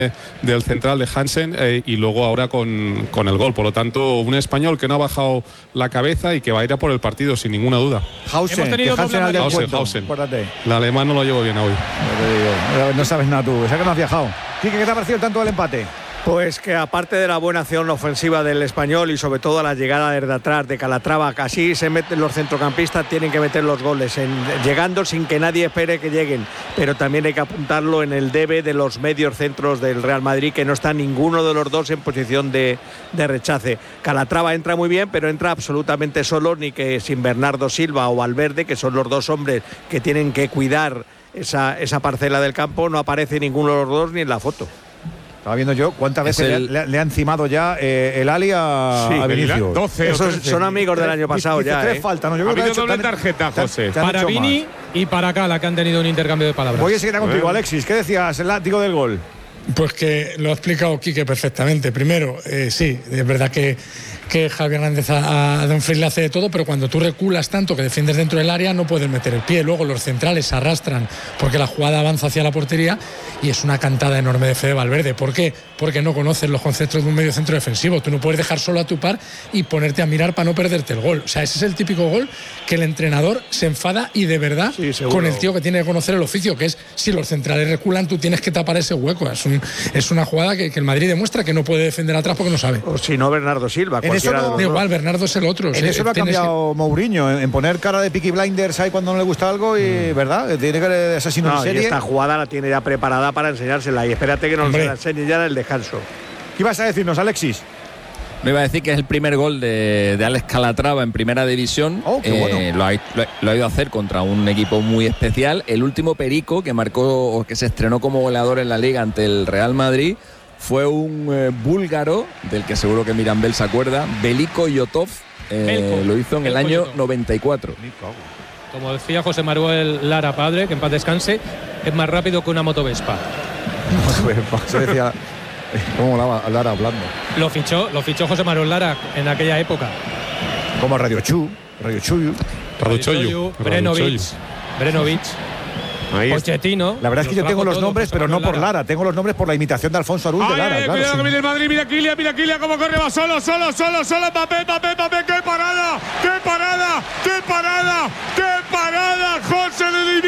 del central de Hansen y luego ahora con el gol. Por lo tanto, un español que no ha bajado la cabeza y que va a ir a por el partido sin ninguna duda. Hausen, el alemán no lo llevo bien hoy. No sabes nada tú, ¿sabes que no has viajado? Quique, ¿qué te ha parecido el tanto del empate? Pues que aparte de la buena acción ofensiva del español y sobre todo la llegada desde atrás de Calatrava, casi se meten los centrocampistas, tienen que meter los goles llegando sin que nadie espere que lleguen, pero también hay que apuntarlo en el debe de los medios centros del Real Madrid, que no está ninguno de los dos en posición de rechace. Calatrava entra muy bien, pero entra absolutamente solo, ni que sin Bernardo Silva o Valverde, que son los dos hombres que tienen que cuidar esa parcela del campo, no aparece ninguno de los dos ni en la foto. Estaba viendo yo cuántas veces le ha encimado ya el Ali a Vinicius. 12 son amigos del año pasado ya. Tres faltan, ¿no? Yo creo que ha habido doble tarjeta, José. Para Vini y para Cala, que han tenido un intercambio de palabras. Voy a seguir contigo, Alexis. ¿Qué decías, el látigo del gol? Pues que lo ha explicado Quique perfectamente. Primero, sí, es verdad que Javi Hernández a Dumfries le hace de todo, pero cuando tú reculas tanto que defiendes dentro del área no puedes meter el pie. Luego los centrales se arrastran porque la jugada avanza hacia la portería y es una cantada enorme de Fede Valverde. ¿Por qué? Porque no conoces los conceptos de un medio centro defensivo. Tú no puedes dejar solo a tu par y ponerte a mirar para no perderte el gol. O sea, ese es el típico gol que el entrenador se enfada y de verdad con el tío que tiene que conocer el oficio, que es si los centrales reculan tú tienes que tapar ese hueco. Es una jugada que el Madrid demuestra que no puede defender atrás porque no sabe. O si no, Bernardo Silva. Igual, Bernardo es el otro. En eso lo ha cambiado Mourinho, en poner cara de Peaky Blinders ahí cuando no le gusta algo y, ¿verdad? Tiene que de asesino en serie. Y esta jugada la tiene ya preparada para enseñársela y espérate que nos la enseñe ya en el descanso. ¿Qué ibas a decirnos, Alexis? Me iba a decir que es el primer gol de Alex Calatrava en primera división. Qué bueno. Lo ha ido a hacer contra un equipo muy especial. El último Perico que marcó o que se estrenó como goleador en la Liga ante el Real Madrid fue un búlgaro, del que seguro que Mirambel se acuerda, Veliko Yotov. Lo hizo en el año 94. Como decía José Manuel Lara, padre, que en paz descanse, es más rápido que una motovespa. Se decía, ¿cómo Lara hablando? Lo fichó José Manuel Lara en aquella época. Como Radio Chuyu, Brenovic. Pochettino. La verdad es que yo tengo los nombres, pero no por Lara. Tengo los nombres por la imitación de Alfonso Arús de Lara. Cuidado que viene el Madrid, mira Kylian, cómo corre, va solo, Mbappé, qué parada, José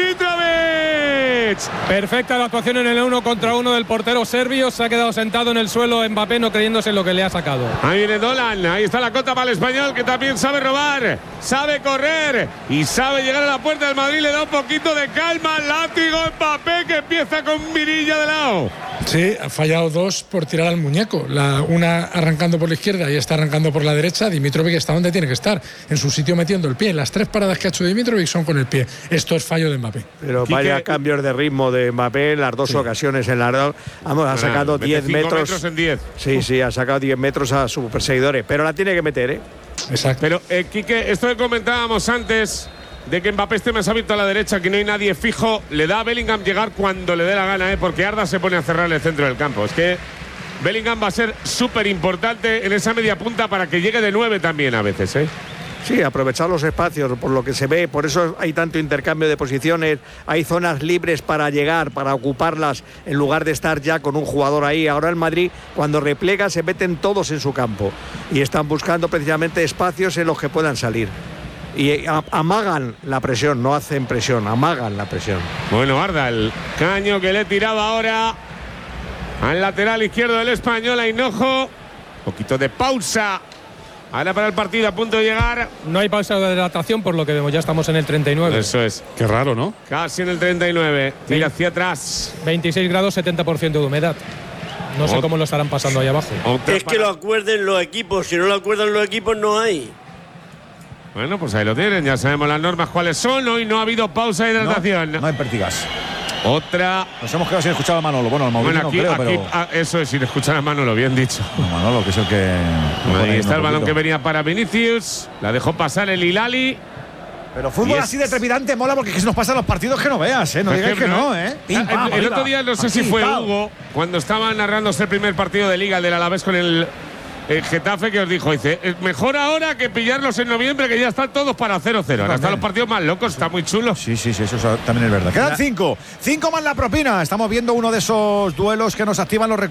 Dimitrovic. Perfecta la actuación en el 1 contra 1 del portero serbio, se ha quedado sentado en el suelo Mbappé no creyéndose en lo que le ha sacado. Ahí viene Dolan, ahí está la cota para el español, que también sabe robar, sabe correr y sabe llegar a la puerta del Madrid, le da un poquito de calma. Látigo Mbappé, que empieza con mirilla de lado. Sí, ha fallado dos por tirar al muñeco. Una arrancando por la izquierda y está arrancando por la derecha. Dimitrovic está donde tiene que estar, en su sitio metiendo el pie. Las tres paradas que ha hecho Dimitrovic son con el pie. Esto es fallo de Mbappé. Pero vaya cambios de ritmo de Mbappé en las dos ocasiones. En las dos, ha sacado 10 metros. En 10. Sí, ha sacado 10 metros a sus perseguidores. Pero la tiene que meter, Exacto. Pero, Quique, esto que comentábamos antes, de que Mbappé esté más abierto a la derecha, que no hay nadie fijo, le da a Bellingham llegar cuando le dé la gana, porque Arda se pone a cerrar el centro del campo. Es que Bellingham va a ser súper importante en esa media punta para que llegue de 9 también a veces, Sí, aprovechar los espacios, por lo que se ve, por eso hay tanto intercambio de posiciones, hay zonas libres para llegar, para ocuparlas, en lugar de estar ya con un jugador ahí. Ahora el Madrid, cuando replega, se meten todos en su campo y están buscando precisamente espacios en los que puedan salir. Y amagan la presión, no hacen presión, amagan la presión. Bueno, Arda, el caño que le tiraba ahora al lateral izquierdo del español, a Hinojo. Poquito de pausa ahora para el partido, a punto de llegar. No hay pausa de hidratación, por lo que vemos, ya estamos en el 39. Eso es. Qué raro, ¿no? Casi en el 39. Tira hacia atrás. 26 grados, 70% de humedad. No sé cómo lo estarán pasando ahí abajo. Es que lo acuerden los equipos. Si no lo acuerdan los equipos, no hay. Bueno, pues ahí lo tienen, ya sabemos las normas cuáles son. Hoy no ha habido pausa de hidratación. No hay Pertigas. Otra. Nos hemos quedado sin escuchar a Manolo. Bueno, al Mauricio no creo, pero. Eso es, sin escuchar a Manolo, bien dicho. Manolo, que es el que. Ahí está el balón que venía para Vinicius. La dejó pasar el Hilali. Pero fútbol así de trepidante mola porque se nos pasan los partidos que no veas, No digáis que no, El otro día, no sé si fue Hugo, cuando estaba narrándose el primer partido de Liga, el del Alavés con el Getafe, que os dijo, dice, mejor ahora que pillarlos en noviembre, que ya están todos para 0-0. Ahora están los partidos más locos, está muy chulo. Sí, eso también es verdad. Quedan 5 más la propina. Estamos viendo uno de esos duelos que nos activan los recursos.